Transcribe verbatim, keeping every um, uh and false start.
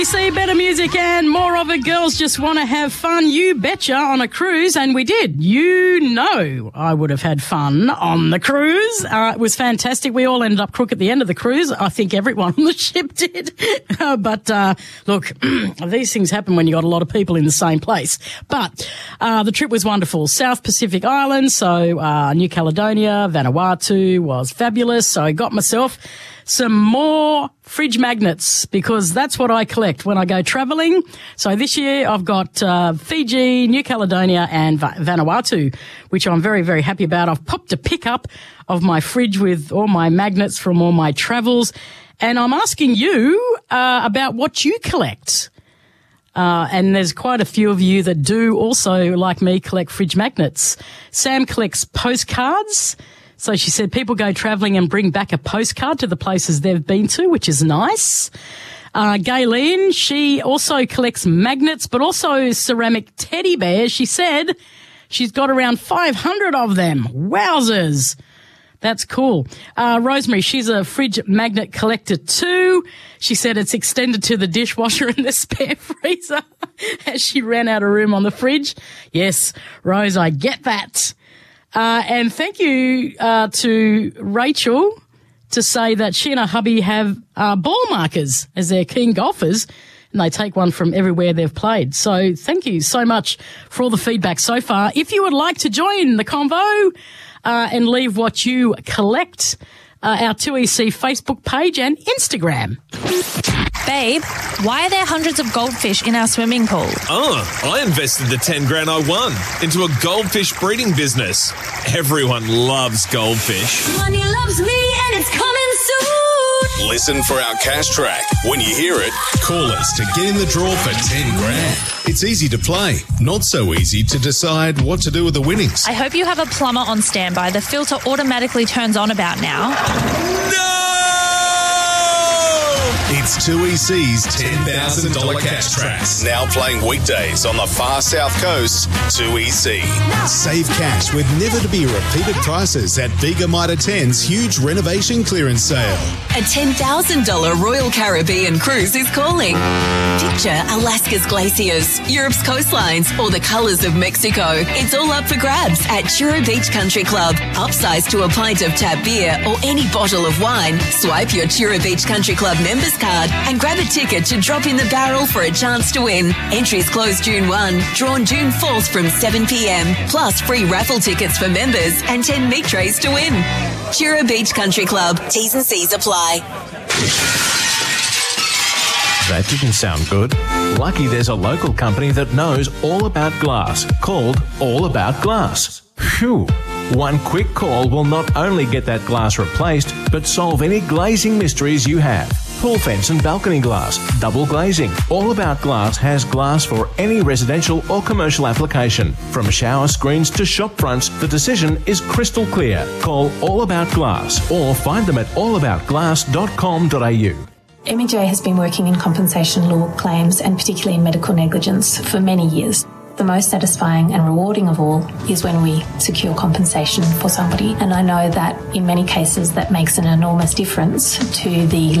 See better music and more of it. Girls just want to have fun. You betcha, on a cruise, and we did. You know I would have had fun on the cruise. Uh, it was fantastic. We all ended up crook at the end of the cruise. I think everyone on the ship did. uh, but uh, look, these things happen when you got a lot of people in the same place. But uh, the trip was wonderful. South Pacific Islands, so uh, New Caledonia, Vanuatu was fabulous. So I got myself some more fridge magnets because that's what I collect when I go travelling. So this year I've got uh, Fiji, New Caledonia and Va- Vanuatu, which I'm very, very happy about. I've popped a pickup of my fridge with all my magnets from all my travels, and I'm asking you uh, about what you collect. Uh, and there's quite a few of you that do also, like me, collect fridge magnets. Sam collects postcards. So she said people go travelling and bring back a postcard to the places they've been to, which is nice. Uh, Gayleen, she also collects magnets, but also ceramic teddy bears. She said she's got around five hundred of them. Wowzers. That's cool. Uh, Rosemary, she's a fridge magnet collector too. She said it's extended to the dishwasher and the spare freezer as she ran out of room on the fridge. Yes, Rose, I get that. Uh, and thank you uh, to Rachel to say that she and her hubby have uh, ball markers as their keen golfers, and they take one from everywhere they've played. So thank you so much for all the feedback so far. If you would like to join the convo uh, and leave what you collect, uh, our two E C Facebook page and Instagram. Babe, why are there hundreds of goldfish in our swimming pool? Oh, I invested the ten grand I won into a goldfish breeding business. Everyone loves goldfish. Money loves me and it's coming soon. Listen for our cash track. When you hear it, call us to get in the draw for ten grand. It's easy to play, not so easy to decide what to do with the winnings. I hope you have a plumber on standby. The filter automatically turns on about now. No! It's two E C's ten thousand dollars cash tracks. Now playing weekdays on the far south coast, two E C. Save cash with never-to-be-repeated prices at Bega Mitre ten's huge renovation clearance sale. A ten thousand dollars Royal Caribbean cruise is calling. Picture Alaska's glaciers, Europe's coastlines, or the colours of Mexico. It's all up for grabs at Chura Beach Country Club. Upsize to a pint of tap beer or any bottle of wine. Swipe your Chura Beach Country Club members card and grab a ticket to drop in the barrel for a chance to win. Entries close June first, drawn June fourth from seven p.m. Plus free raffle tickets for members and ten meat trays to win. Chura Beach Country Club. T's and C's apply. That didn't sound good. Lucky there's a local company that knows all about glass, called All About Glass. Phew. One quick call will not only get that glass replaced, but solve any glazing mysteries you have. Pool fence and balcony glass, double glazing. All About Glass has glass for any residential or commercial application. From shower screens to shop fronts, the decision is crystal clear. Call All About Glass or find them at all about glass dot com dot a u. M E J has been working in compensation law claims and particularly in medical negligence for many years. The most satisfying and rewarding of all is when we secure compensation for somebody, and I know that in many cases that makes an enormous difference to the